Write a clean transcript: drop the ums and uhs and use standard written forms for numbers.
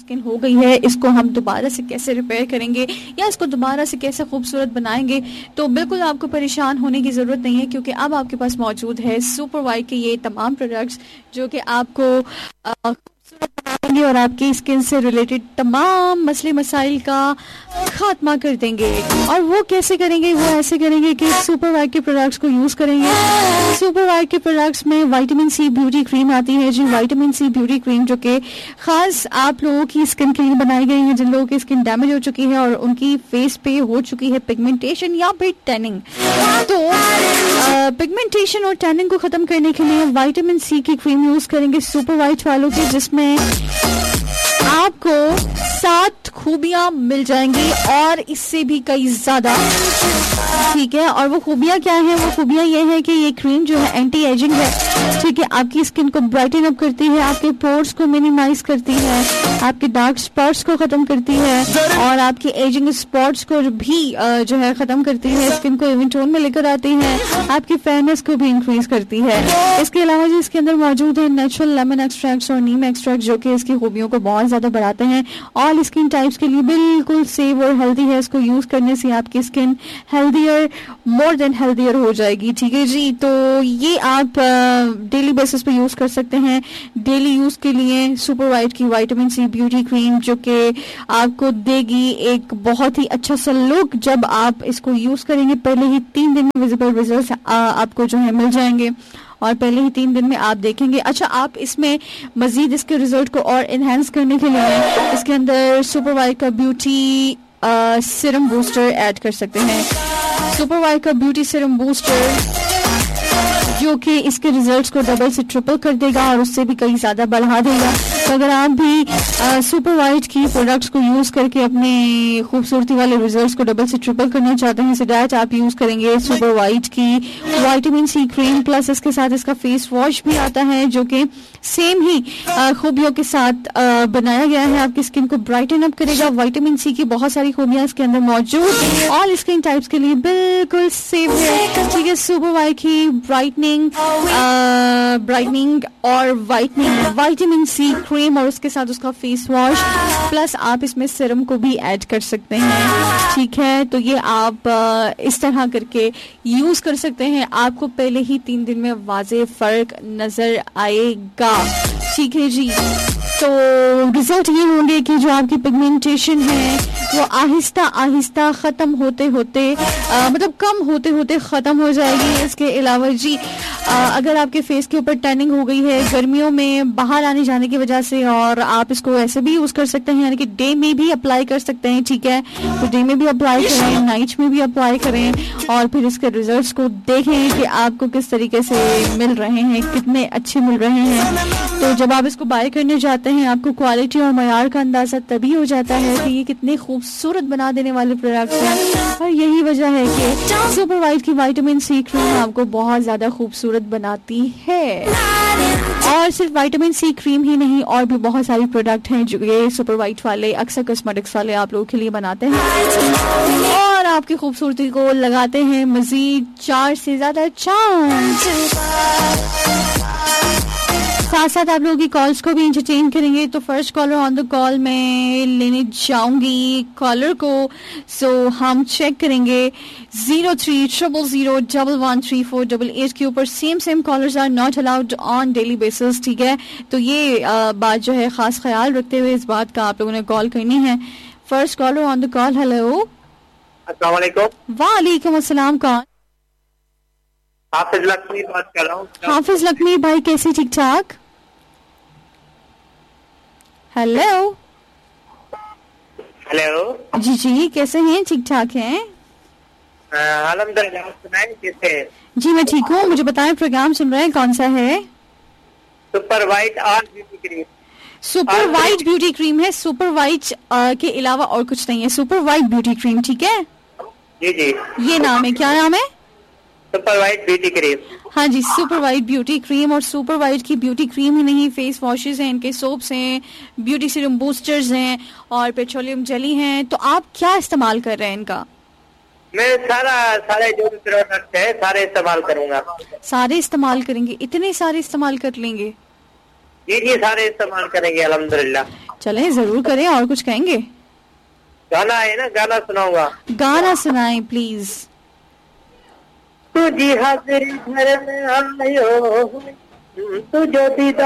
Skin हो गई है इसको हम दोबारा से कैसे रिपेयर करेंगे या इसको दोबारा से कैसे खूबसूरत बनाएंगे, तो बिल्कुल आपको परेशान होने की ज़रूरत नहीं है, क्योंकि अब आपके पास मौजूद है सुपर वाइट के ये तमाम प्रोडक्ट्स जो कि आपको खूबसूरत बनाएंगे और आपकी स्किन से रिलेटेड तमाम मसले मसाइल का खात्मा कर देंगे। और वो कैसे करेंगे? वो ऐसे करेंगे कि सुपर वाइट के प्रोडक्ट्स को यूज करेंगे। सुपर वाइट के प्रोडक्ट्स में विटामिन सी ब्यूटी क्रीम आती है जी, विटामिन सी ब्यूटी क्रीम जो कि खास आप लोगों की स्किन के लिए बनाई गई है, जिन लोगों की स्किन डैमेज हो चुकी है और उनकी फेस पे हो चुकी है पिगमेंटेशन या फिर टैनिंग। तो पिगमेंटेशन और टैनिंग को खत्म करने के लिए विटामिन सी की क्रीम यूज करेंगे सुपर वाइट वालों की, जिसमें आपको 7 खूबियां मिल जाएंगी और इससे भी कई ज्यादा, ठीक है। और वो खूबियां क्या हैं? वो खूबियां ये है कि ये क्रीम जो है एंटी एजिंग है, ठीक है, आपकी स्किन को ब्राइटन अप करती है, आपके पोर्स को मिनिमाइज करती है, आपके डार्क स्पॉट्स को खत्म करती है और आपके एजिंग स्पॉट्स को भी जो है खत्म करती है, स्किन को इवन टोन में लेकर आती है, आपकी फेयरनेस को भी इंक्रीज करती है। इसके अलावा जी इसके अंदर मौजूद है नेचुरल लेमन एक्सट्रैक्ट और नीम एक्सट्रैक्ट जो कि इसकी खूबियों को बहुत ज्यादा बढ़ाते हैं। ऑल स्किन टाइप्स के लिए बिल्कुल सेफ और हेल्दी है, इसको यूज करने से आपकी skin healthier, more than healthier हो जाएगी, ठीक है जी। तो ये आप डेली बेसिस पे यूज कर सकते हैं। डेली यूज के लिए सुपर वाइट की विटामिन सी ब्यूटी क्रीम जो कि आपको देगी एक बहुत ही अच्छा सा लुक। जब आप इसको यूज करेंगे पहले ही 3 दिन में विजिबल रिजल्ट आपको जो है मिल जाएंगे और पहले ही 3 दिन में आप देखेंगे। अच्छा, आप इसमें मजीद इसके रिजल्ट को और एनहांस करने के लिए इसके अंदर सुपर वाइट का ब्यूटी सीरम बूस्टर ऐड कर सकते हैं। सुपर वाइट का ब्यूटी सीरम बूस्टर जो कि इसके रिजल्ट्स को डबल से ट्रिपल कर देगा और उससे भी कई ज्यादा बढ़ा देगा। तो अगर आप भी सुपर वाइट की प्रोडक्ट्स को यूज करके अपने खूबसूरती वाले रिजल्ट्स को डबल से ट्रिपल करना चाहते हैं, सो दैट आप यूज करेंगे सुपर वाइट की विटामिन सी क्रीम, प्लस इसके साथ इसका फेस वॉश भी आता है जो कि सेम ही खूबियों के साथ बनाया गया है, आपकी स्किन को ब्राइटन अप करेगा। विटामिन सी की बहुत सारी खूबियां इसके अंदर मौजूद, ऑल स्किन टाइप्स के लिए बिल्कुल सेफ है, ठीक है। सुपर वाइट की ब्राइटनिंग और विटामिन सी क्रीम और उसके साथ उसका फेस वॉश, प्लस आप इसमें सीरम को भी ऐड कर सकते हैं, ठीक है। तो ये आप इस तरह करके यूज कर सकते हैं, आपको पहले ही 3 दिन में वाज़ेह फर्क नजर आएगा, ठीक है जी। तो रिजल्ट ये होंगे कि जो आपकी पिगमेंटेशन है वो आहिस्ता आहिस्ता खत्म होते होते मतलब कम होते होते खत्म हो जाएगी। इसके अलावा जी अगर आपके फेस के ऊपर टैनिंग हो गई है गर्मियों में बाहर आने जाने की वजह से, और आप इसको ऐसे भी यूज कर सकते हैं, यानी कि डे में भी अप्लाई कर सकते हैं, ठीक है। तो डे में भी अप्लाई करें, नाइट में भी अप्लाई करें और फिर इसके रिजल्ट्स को देखें कि आपको किस तरीके से मिल रहे हैं, कितने अच्छे मिल रहे हैं। तो जब आप इसको बाय करने जाते हैं आपको क्वालिटी और मयार का अंदाजा तभी हो जाता है कि ये कितने खूबसूरत बना देने वाले प्रोडक्ट्स हैं। और यही वजह है कि सुपर वाइट की विटामिन सी क्रीम आपको बहुत ज्यादा खूबसूरत बनाती है। और सिर्फ विटामिन सी क्रीम ही नहीं, और भी बहुत सारी प्रोडक्ट हैं जो ये सुपर वाइट वाले अक्सर कॉस्मेटिक्स वाले आप लोगों के लिए बनाते हैं और आपकी खूबसूरती को लगाते हैं मजीद 4 से ज्यादा चांद। साथ साथ आप लोगों की कॉल्स को भी एंटरटेन करेंगे। तो first caller on the call में लेने जाऊंगी कॉलर को, सो हम चेक करेंगे 0300011348 के ऊपर। Same callers are not allowed on daily basis, ठीक है। तो ये बात जो है खास ख्याल रखते हुए इस बात का आप लोगों ने कॉल करनी है। First caller on the call, hello. अस्सलाम वालेकुम। वालेकुम अस्सलाम। कौन? हाफिज लक्ष्मी बात कर रहा हूँ। हाफिज लक्ष्मी भाई, कैसे? ठीक ठाक। हेलो जी जी, कैसे हैं? ठीक ठाक हैं अल्हम्दुलिल्लाह। सुनाएं कैसे? जी मैं ठीक हूँ। मुझे बताएं प्रोग्राम सुन रहे हैं, कौन सा है? Super white all beauty cream. Super white beauty cream है, सुपर वाइट के अलावा और कुछ नहीं है, सुपर वाइट ब्यूटी क्रीम, ठीक है जी जी। ये नाम है, क्या नाम है? Super white beauty cream. हाँ जी, सुपर वाइट ब्यूटी क्रीम। और सुपर वाइट की ब्यूटी क्रीम ही नहीं, फेस वॉशेस हैं, इनके सोप्स हैं, ब्यूटी सीरम बूस्टर्स हैं और पेट्रोलियम जेली हैं। तो आप क्या इस्तेमाल कर रहे हैं इनका? मैं सारे जो भी प्रोडक्ट है सारे इस्तेमाल करूंगा। सारे इस्तेमाल करेंगे? इतने सारे इस्तेमाल कर लेंगे? जी जी, सारे इस्तेमाल करेंगे अल्हम्दुलिल्लाह। चलें, जरूर करें। और कुछ कहेंगे? गाना है ना, गाना सुनाऊंगा। गाना सुनाएं प्लीज। तुझी हाजिरी घर में आयो, तू जो दीदा